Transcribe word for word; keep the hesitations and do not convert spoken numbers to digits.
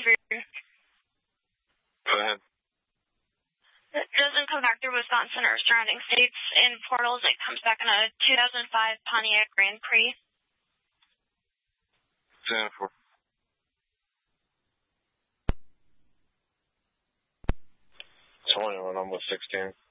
for you. Go ahead. It doesn't come back through Wisconsin or surrounding states in portals. It comes back in a two thousand five Pontiac Grand Prix. Stand for. twenty-one, almost sixteen.